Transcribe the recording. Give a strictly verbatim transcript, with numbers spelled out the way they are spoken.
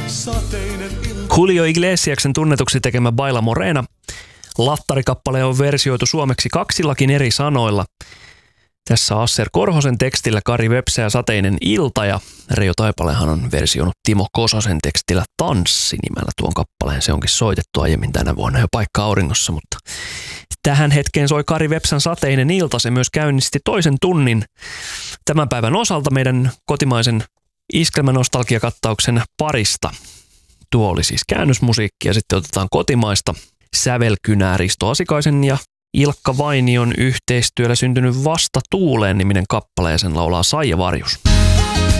Julio Iglesiaksen tunnetuksi tekemä Baila Morena. Lattarikappale on versioitu suomeksi kaksillakin eri sanoilla. Tässä Asser Korhosen tekstillä Kari Vepsä ja Sateinen ilta, ja Reijo Taipalehan on versioinut Timo Kososen tekstillä Tanssi nimellä tuon kappaleen. Se onkin soitettu aiemmin tänä vuonna jo Paikka auringossa, mutta tähän hetkeen soi Kari Vepsän Sateinen ilta. Se myös käynnisti toisen tunnin tämän päivän osalta meidän kotimaisen iskelmänostalgiakattauksen parista. Tuo oli siis käännösmusiikki, ja sitten otetaan kotimaista sävelkynää Risto Asikaisen ja Ilkka Vainion yhteistyöllä syntynyt Vasta tuuleen -niminen kappale, ja sen laulaa Saija Varjus.